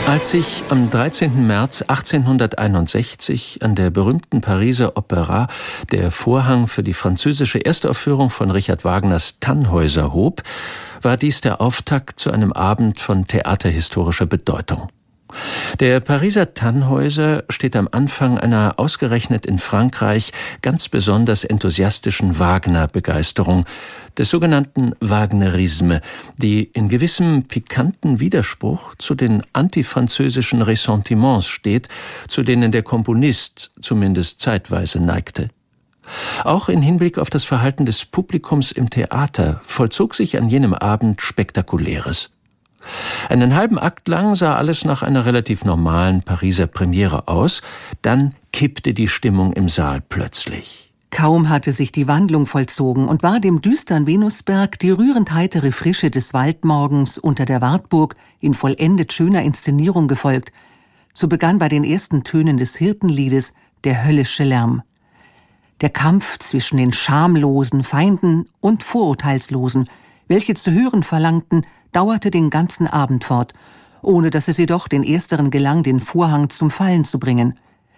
Als sich am 13. März 1861 an der berühmten Pariser Opera der Vorhang für die französische Erstaufführung von Richard Wagners Tannhäuser hob, war dies der Auftakt zu einem Abend von theaterhistorischer Bedeutung. Der Pariser Tannhäuser steht am Anfang einer ausgerechnet in Frankreich ganz besonders enthusiastischen Wagner-Begeisterung, des sogenannten Wagnerisme, die in gewissem pikanten Widerspruch zu den antifranzösischen Ressentiments steht, zu denen der Komponist zumindest zeitweise neigte. Auch in Hinblick auf das Verhalten des Publikums im Theater vollzog sich an jenem Abend Spektakuläres. Einen halben Akt lang sah alles nach einer relativ normalen Pariser Premiere aus, dann kippte die Stimmung im Saal plötzlich. Kaum hatte sich die Wandlung vollzogen und war dem düstern Venusberg die rührend heitere Frische des Waldmorgens unter der Wartburg in vollendet schöner Inszenierung gefolgt, so begann bei den ersten Tönen des Hirtenliedes der höllische Lärm. Der Kampf zwischen den schamlosen Feinden und Vorurteilslosen, welche zu hören verlangten, dauerte den ganzen Abend fort, ohne dass es jedoch den Ersteren gelang, den Vorhang zum Fallen zu bringen.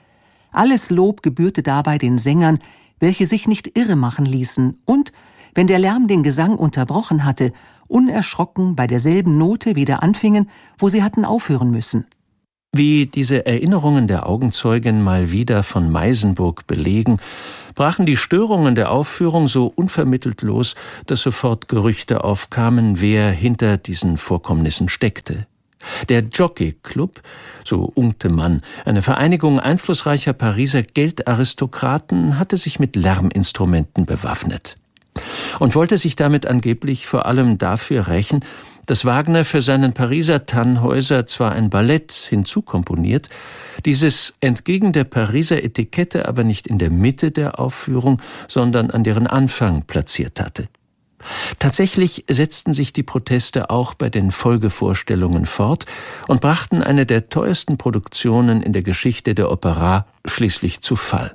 Alles Lob gebührte dabei den Sängern, welche sich nicht irre machen ließen und, wenn der Lärm den Gesang unterbrochen hatte, unerschrocken bei derselben Note wieder anfingen, wo sie hatten aufhören müssen. Wie diese Erinnerungen der Augenzeugin mal wieder von Meisenburg belegen, brachen die Störungen der Aufführung so unvermittelt los, dass sofort Gerüchte aufkamen, wer hinter diesen Vorkommnissen steckte. Der Jockey Club, so unkte man, eine Vereinigung einflussreicher Pariser Geldaristokraten, hatte sich mit Lärminstrumenten bewaffnet und wollte sich damit angeblich vor allem dafür rächen, dass Wagner für seinen Pariser Tannhäuser zwar ein Ballett hinzukomponiert, dieses entgegen der Pariser Etikette aber nicht in der Mitte der Aufführung, sondern an deren Anfang platziert hatte. Tatsächlich setzten sich die Proteste auch bei den Folgevorstellungen fort und brachten eine der teuersten Produktionen in der Geschichte der Opera schließlich zu Fall.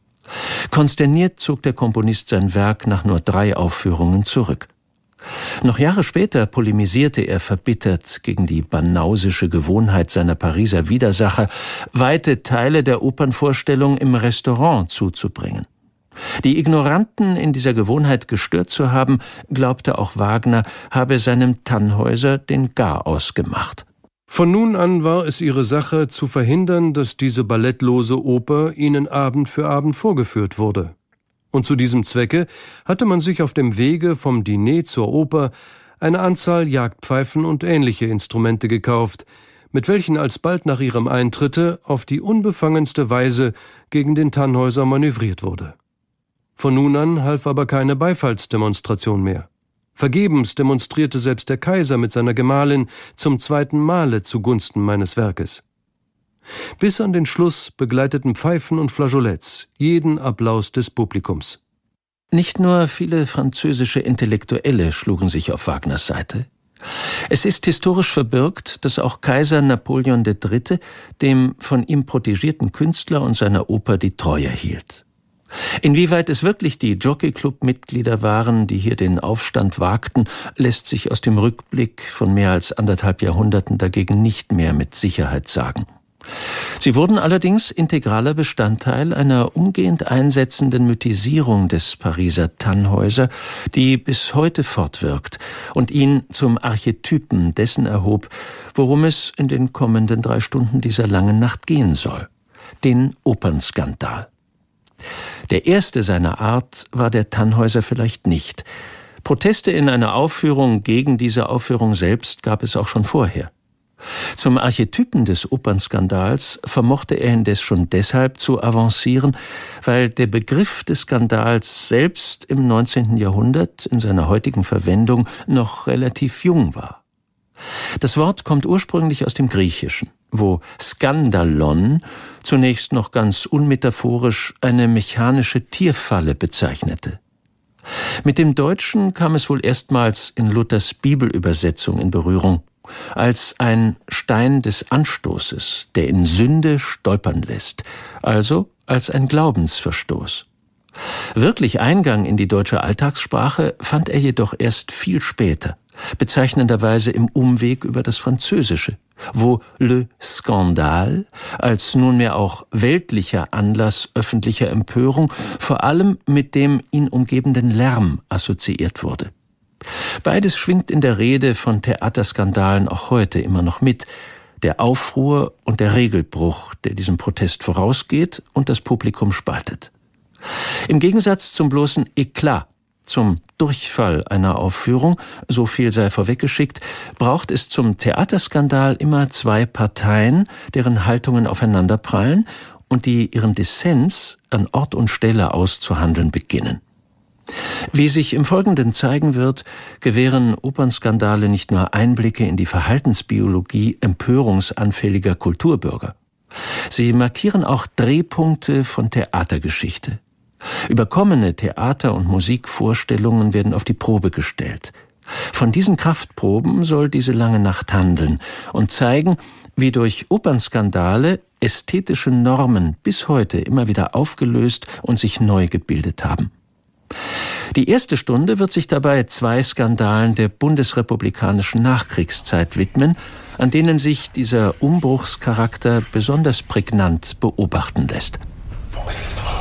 Konsterniert zog der Komponist sein Werk nach nur 3 Aufführungen zurück. Noch Jahre später polemisierte er verbittert gegen die banausische Gewohnheit seiner Pariser Widersacher, weite Teile der Opernvorstellung im Restaurant zuzubringen. Die Ignoranten in dieser Gewohnheit gestört zu haben, glaubte auch Wagner, habe seinem Tannhäuser den Garaus gemacht. Von nun an war es ihre Sache, zu verhindern, dass diese ballettlose Oper ihnen Abend für Abend vorgeführt wurde. Und zu diesem Zwecke hatte man sich auf dem Wege vom Diner zur Oper eine Anzahl Jagdpfeifen und ähnliche Instrumente gekauft, mit welchen alsbald nach ihrem Eintritte auf die unbefangenste Weise gegen den Tannhäuser manövriert wurde. Von nun an half aber keine Beifallsdemonstration mehr. Vergebens demonstrierte selbst der Kaiser mit seiner Gemahlin zum 2. Male zugunsten meines Werkes. Bis an den Schluss begleiteten Pfeifen und Flageolets jeden Applaus des Publikums. Nicht nur viele französische Intellektuelle schlugen sich auf Wagners Seite. Es ist historisch verbürgt, dass auch Kaiser Napoleon III. Dem von ihm protegierten Künstler und seiner Oper die Treue hielt. Inwieweit es wirklich die Jockey-Club-Mitglieder waren, die hier den Aufstand wagten, lässt sich aus dem Rückblick von mehr als 1,5 Jahrhunderten dagegen nicht mehr mit Sicherheit sagen. Sie wurden allerdings integraler Bestandteil einer umgehend einsetzenden Mythisierung des Pariser Tannhäuser, die bis heute fortwirkt und ihn zum Archetypen dessen erhob, worum es in den kommenden 3 Stunden dieser langen Nacht gehen soll: den Opernskandal. Der erste seiner Art war der Tannhäuser vielleicht nicht. Proteste in einer Aufführung gegen diese Aufführung selbst gab es auch schon vorher. Zum Archetypen des Opernskandals vermochte er indes schon deshalb zu avancieren, weil der Begriff des Skandals selbst im 19. Jahrhundert in seiner heutigen Verwendung noch relativ jung war. Das Wort kommt ursprünglich aus dem Griechischen, wo Skandalon zunächst noch ganz unmetaphorisch eine mechanische Tierfalle bezeichnete. Mit dem Deutschen kam es wohl erstmals in Luthers Bibelübersetzung in Berührung, als ein Stein des Anstoßes, der in Sünde stolpern lässt, also als ein Glaubensverstoß. Wirklich Eingang in die deutsche Alltagssprache fand er jedoch erst viel später, bezeichnenderweise im Umweg über das Französische, wo le Scandale als nunmehr auch weltlicher Anlass öffentlicher Empörung vor allem mit dem ihn umgebenden Lärm assoziiert wurde. Beides schwingt in der Rede von Theaterskandalen auch heute immer noch mit, der Aufruhr und der Regelbruch, der diesem Protest vorausgeht und das Publikum spaltet. Im Gegensatz zum bloßen Eklat, zum Durchfall einer Aufführung, so viel sei vorweggeschickt, braucht es zum Theaterskandal immer zwei Parteien, deren Haltungen aufeinanderprallen und die ihren Dissens an Ort und Stelle auszuhandeln beginnen. Wie sich im Folgenden zeigen wird, gewähren Opernskandale nicht nur Einblicke in die Verhaltensbiologie empörungsanfälliger Kulturbürger. Sie markieren auch Drehpunkte von Theatergeschichte. Überkommene Theater- und Musikvorstellungen werden auf die Probe gestellt. Von diesen Kraftproben soll diese lange Nacht handeln und zeigen, wie durch Opernskandale ästhetische Normen bis heute immer wieder aufgelöst und sich neu gebildet haben. Die erste Stunde wird sich dabei zwei Skandalen der bundesrepublikanischen Nachkriegszeit widmen, an denen sich dieser Umbruchscharakter besonders prägnant beobachten lässt. Wo ist